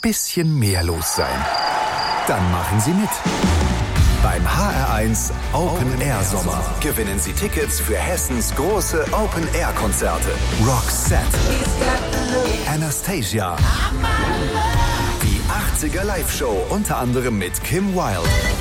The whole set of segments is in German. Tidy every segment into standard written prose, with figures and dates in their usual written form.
bisschen mehr los sein? Dann machen Sie mit. Beim HR1 Open Air Sommer gewinnen Sie Tickets für Hessens große Open Air Konzerte. Roxette, Anastasia, die 80er Live-Show unter anderem mit Kim Wilde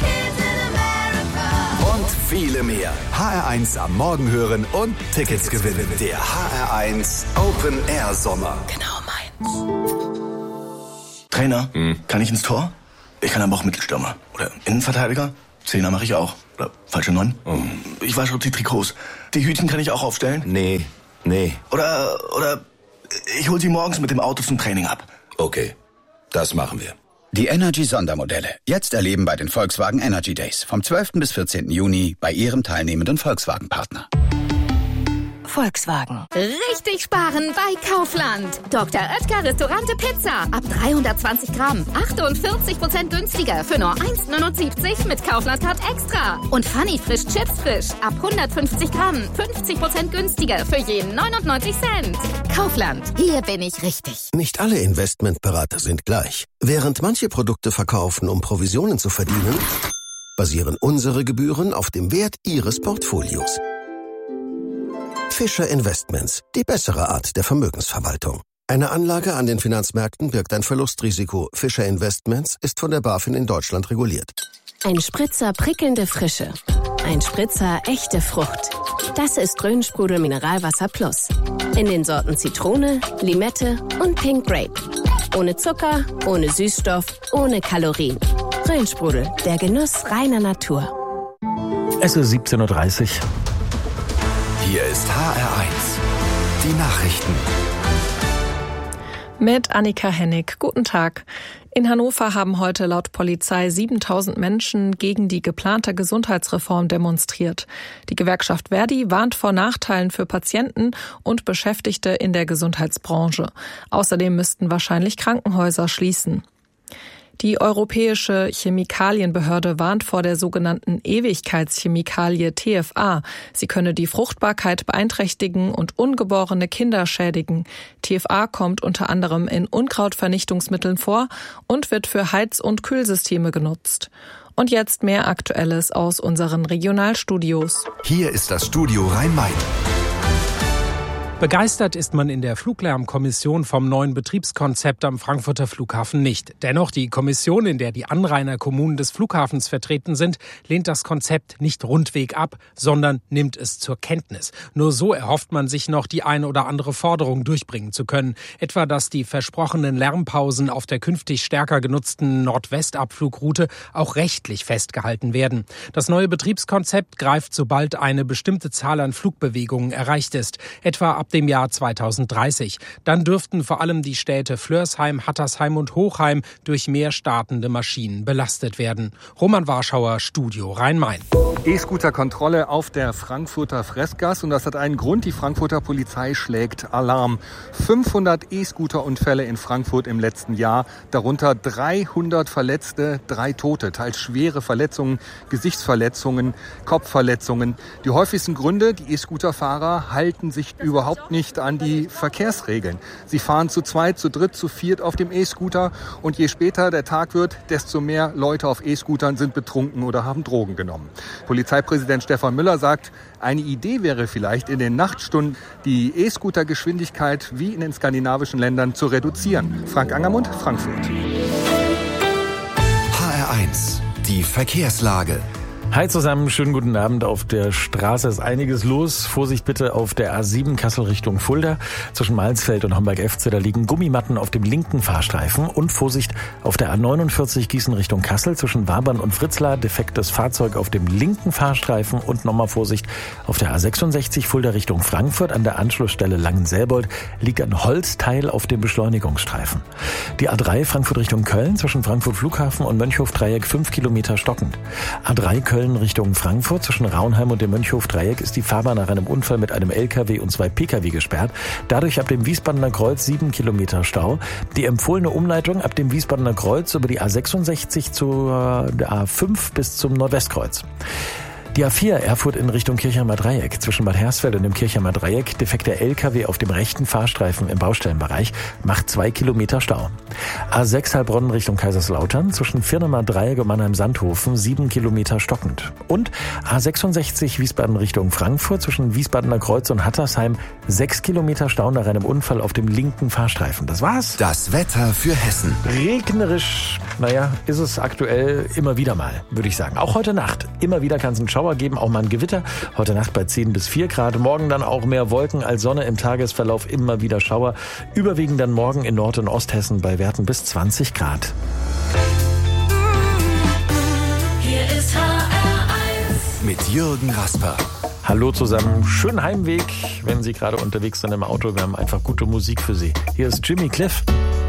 und viele mehr. HR1 am Morgen hören und Tickets gewinnen. Der HR1 Open Air Sommer. Genau meins. Trainer, kann ich ins Tor? Ich kann aber auch Mittelstürmer. Oder Innenverteidiger? Zehner mache ich auch. Oder falsche 9. Ich wasche die Trikots. Die Hütchen kann ich auch aufstellen? Nee. Oder ich hol sie morgens mit dem Auto zum Training ab. Okay, das machen wir. Die Energy-Sondermodelle. Jetzt erleben bei den Volkswagen Energy Days. Vom 12. bis 14. Juni bei Ihrem teilnehmenden Volkswagen-Partner. Volkswagen. Richtig sparen bei Kaufland. Dr. Oetker Restaurante Pizza. Ab 320 Gramm. 48% günstiger für nur 1,79 mit Kaufland-Card Extra. Und Funny Frisch Chips Frisch. Ab 150 Gramm. 50% günstiger für jeden 99 Cent. Kaufland. Hier bin ich richtig. Nicht alle Investmentberater sind gleich. Während manche Produkte verkaufen, um Provisionen zu verdienen, basieren unsere Gebühren auf dem Wert Ihres Portfolios. Fischer Investments, die bessere Art der Vermögensverwaltung. Eine Anlage an den Finanzmärkten birgt ein Verlustrisiko. Fischer Investments ist von der BaFin in Deutschland reguliert. Ein Spritzer prickelnde Frische. Ein Spritzer echte Frucht. Das ist Rhönsprudel Mineralwasser Plus. In den Sorten Zitrone, Limette und Pink Grape. Ohne Zucker, ohne Süßstoff, ohne Kalorien. Rhönsprudel, der Genuss reiner Natur. Es ist 17:30 Uhr. Hier ist HR1. Die Nachrichten. Mit Annika Hennig. Guten Tag. In Hannover haben heute laut Polizei 7.000 Menschen gegen die geplante Gesundheitsreform demonstriert. Die Gewerkschaft Verdi warnt vor Nachteilen für Patienten und Beschäftigte in der Gesundheitsbranche. Außerdem müssten wahrscheinlich Krankenhäuser schließen. Die Europäische Chemikalienbehörde warnt vor der sogenannten Ewigkeitschemikalie TFA. Sie könne die Fruchtbarkeit beeinträchtigen und ungeborene Kinder schädigen. TFA kommt unter anderem in Unkrautvernichtungsmitteln vor und wird für Heiz- und Kühlsysteme genutzt. Und jetzt mehr Aktuelles aus unseren Regionalstudios. Hier ist das Studio Rhein-Main. Begeistert ist man in der Fluglärmkommission vom neuen Betriebskonzept am Frankfurter Flughafen nicht. Dennoch, die Kommission, in der die Anrainerkommunen des Flughafens vertreten sind, lehnt das Konzept nicht rundweg ab, sondern nimmt es zur Kenntnis. Nur so erhofft man sich noch, die eine oder andere Forderung durchbringen zu können. Etwa, dass die versprochenen Lärmpausen auf der künftig stärker genutzten Nordwestabflugroute auch rechtlich festgehalten werden. Das neue Betriebskonzept greift, sobald eine bestimmte Zahl an Flugbewegungen erreicht ist, etwa ab dem Jahr 2030. Dann dürften vor allem die Städte Flörsheim, Hattersheim und Hochheim durch mehr startende Maschinen belastet werden. Roman Warschauer, Studio Rhein-Main. E-Scooter-Kontrolle auf der Frankfurter Fressgasse und das hat einen Grund. Die Frankfurter Polizei schlägt Alarm. 500 E-Scooter-Unfälle in Frankfurt im letzten Jahr, darunter 300 Verletzte, 3 Tote, teils schwere Verletzungen, Gesichtsverletzungen, Kopfverletzungen. Die häufigsten Gründe, die E-Scooter-Fahrer halten sich überhaupt nicht an die Verkehrsregeln. Sie fahren zu zweit, zu dritt, zu viert auf dem E-Scooter und je später der Tag wird, desto mehr Leute auf E-Scootern sind betrunken oder haben Drogen genommen. Polizeipräsident Stefan Müller sagt, eine Idee wäre vielleicht in den Nachtstunden die E-Scooter-Geschwindigkeit wie in den skandinavischen Ländern zu reduzieren. Frank Angermund, Frankfurt. HR1, die Verkehrslage. Hi zusammen, schönen guten Abend. Auf der Straße ist einiges los. Vorsicht bitte auf der A7 Kassel Richtung Fulda. Zwischen Malsfeld und Homberg-Efze, da liegen Gummimatten auf dem linken Fahrstreifen. Und Vorsicht auf der A49 Gießen Richtung Kassel. Zwischen Wabern und Fritzlar, defektes Fahrzeug auf dem linken Fahrstreifen. Und nochmal Vorsicht auf der A66 Fulda Richtung Frankfurt. An der Anschlussstelle Langenselbold liegt ein Holzteil auf dem Beschleunigungsstreifen. Die A3 Frankfurt Richtung Köln. Zwischen Frankfurt Flughafen und Mönchhof-Dreieck 5 Kilometer stockend. A3 Köln Richtung Frankfurt. Zwischen Raunheim und dem Mönchhof-Dreieck ist die Fahrbahn nach einem Unfall mit einem LKW und 2 Pkw gesperrt. Dadurch ab dem Wiesbadener Kreuz 7 Kilometer Stau. Die empfohlene Umleitung ab dem Wiesbadener Kreuz über die A66 zur A5 bis zum Nordwestkreuz. Die A4 Erfurt in Richtung Kirchheimer Dreieck. Zwischen Bad Hersfeld und dem Kirchheimer Dreieck defekter LKW auf dem rechten Fahrstreifen im Baustellenbereich macht 2 Kilometer Stau. A6 Heilbronn Richtung Kaiserslautern. Zwischen Firnemer Dreieck und Mannheim-Sandhofen 7 Kilometer stockend. Und A66 Wiesbaden Richtung Frankfurt. Zwischen Wiesbadener Kreuz und Hattersheim 6 Kilometer Stau nach einem Unfall auf dem linken Fahrstreifen. Das war's. Das Wetter für Hessen. Regnerisch, ist es aktuell immer wieder mal, würde ich sagen. Auch heute Nacht. Immer wieder kann es einen Schauer geben, auch mal ein Gewitter. Heute Nacht bei 10 bis 4 Grad. Morgen dann auch mehr Wolken als Sonne. Im Tagesverlauf immer wieder Schauer. Überwiegend dann morgen in Nord- und Osthessen bei Werten bis 20 Grad. Hier ist HR1 mit Jürgen Rasper. Hallo zusammen, schönen Heimweg, wenn Sie gerade unterwegs sind im Auto. Wir haben einfach gute Musik für Sie. Hier ist Jimmy Cliff.